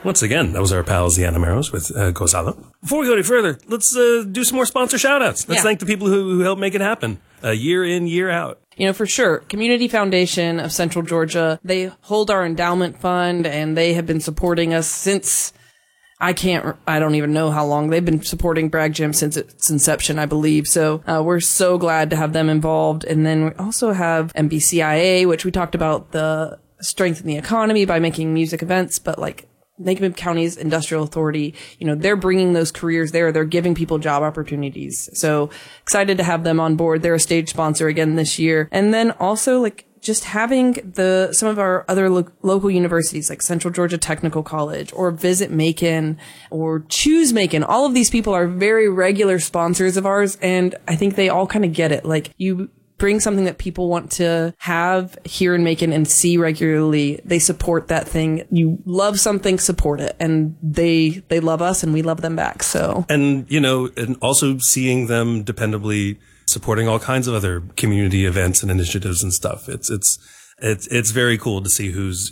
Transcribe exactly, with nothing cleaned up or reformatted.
Once again, that was our pals, the Anameros, with uh, Gozalo. Before we go any further, let's uh, do some more sponsor shout-outs. Let's yeah. thank the people who, who help make it happen, uh, year in, year out. You know, for sure, Community Foundation of Central Georgia, they hold our endowment fund, and they have been supporting us since... I can't, I don't even know how long. They've been supporting Bragg Gym since its inception, I believe. So uh, we're so glad to have them involved. And then we also have M B C I A, which we talked about the strength in the economy by making music events. But like Macomb County's Industrial Authority, you know, they're bringing those careers there. They're giving people job opportunities. So excited to have them on board. They're a stage sponsor again this year. And then also like, just having the some of our other lo- local universities like Central Georgia Technical College or Visit Macon or Choose Macon, all of these people are very regular sponsors of ours, and I think they all kind of get it. Like, you bring something that people want to have here in Macon and see regularly, they support that thing. You love something, support it, and they they love us and we love them back. So, and you know, and also seeing them dependably supporting all kinds of other community events and initiatives and stuff. It's it's it's it's very cool to see who's